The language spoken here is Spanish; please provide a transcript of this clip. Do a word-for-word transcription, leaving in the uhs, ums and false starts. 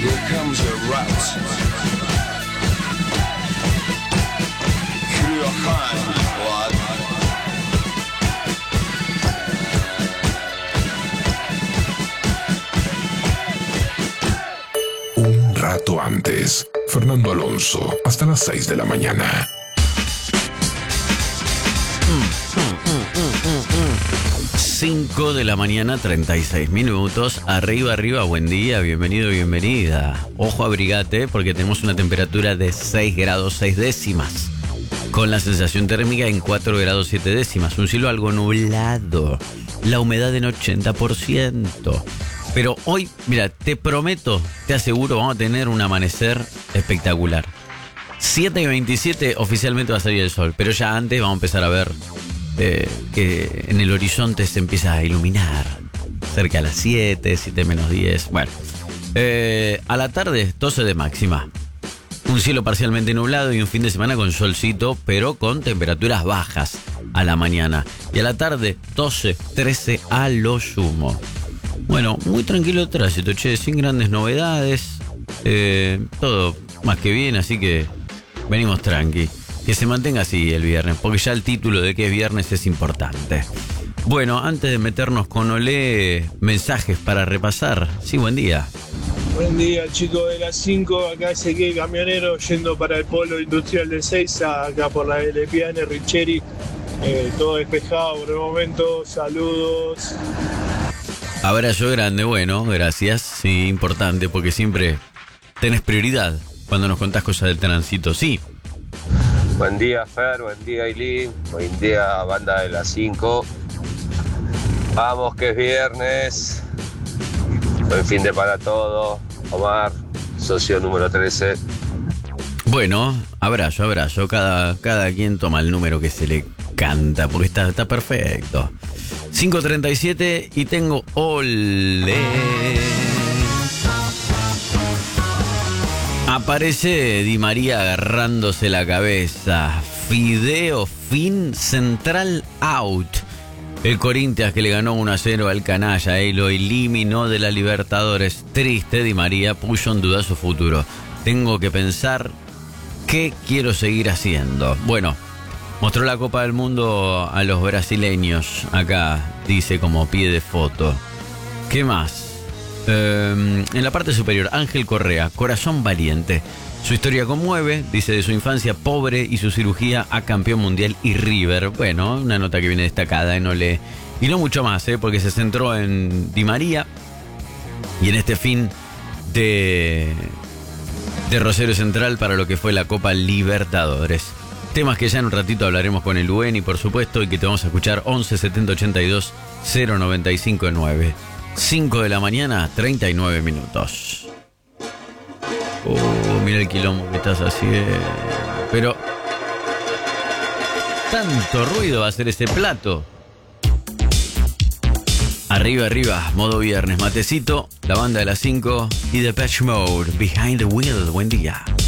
Un rato antes, Fernando Alonso, hasta las seis de la mañana. cinco de la mañana, treinta y seis minutos. Arriba, arriba, buen día, bienvenido, bienvenida. Ojo, abrigate porque tenemos una temperatura de seis grados seis décimas. Con la sensación térmica en cuatro grados siete décimas. Un cielo algo nublado. La humedad en ochenta por ciento. Pero hoy, mira, te prometo, te aseguro, vamos a tener un amanecer espectacular. siete y veintisiete oficialmente va a salir el sol, pero ya antes vamos a empezar a ver eh, que en el horizonte se empieza a iluminar. Cerca a las siete, siete menos diez. Bueno, eh, a la tarde doce de máxima. Un cielo parcialmente nublado y un fin de semana con solcito, pero con temperaturas bajas a la mañana. Y a la tarde doce, trece a lo sumo. Bueno, muy tranquilo el tránsito, che, sin grandes novedades. Eh, todo más que bien, así que venimos tranqui. Que se mantenga así el viernes, porque ya el título de que es viernes es importante. Bueno, antes de meternos con Olé, mensajes para repasar. Sí, buen día. Buen día, chicos de las cinco. Acá Ezequiel Camionero yendo para el polo industrial de Seiza, acá por la L. Piane, Richeri. Eh, todo despejado por el momento. Saludos. Abrazo grande, bueno, gracias. Sí, importante, porque siempre tenés prioridad cuando nos contás cosas del tránsito. Sí. Buen día, Fer, buen día, Aileen, buen día, banda de las cinco. Vamos, que es viernes. Buen fin de para todo. Omar, socio número trece. Bueno, abrazo, abrazo. Cada, cada quien toma el número que se le canta, porque está, está perfecto. cinco treinta y siete y tengo Olé. Aparece Di María agarrándose la cabeza. Fideo fin central out. El Corinthians que le ganó uno a cero al canalla y lo eliminó de la Libertadores. Triste, Di María puso en duda su futuro. Tengo que pensar qué quiero seguir haciendo. Bueno, mostró la Copa del Mundo a los brasileños. Acá dice como pie de foto. ¿Qué más? Eh, en la parte superior, Ángel Correa, corazón valiente. Su historia conmueve, dice de su infancia pobre y su cirugía a campeón mundial y River. Bueno, una nota que viene destacada en Olé. Y no mucho más, ¿eh? Porque se centró en Di María y en este fin de, de Rosario Central para lo que fue la Copa Libertadores. Temas que ya en un ratito hablaremos con el U N I, por supuesto, y que te vamos a escuchar once setenta ochenta y dos cero noventa y cinco nueve. cinco de la mañana, treinta y nueve minutos. Oh, mira el quilombo que estás haciendo. Pero tanto ruido va a hacer ese plato. Arriba, arriba, modo viernes, matecito, la banda de las cinco y Depeche Mode, Behind the Wheel. Buen día.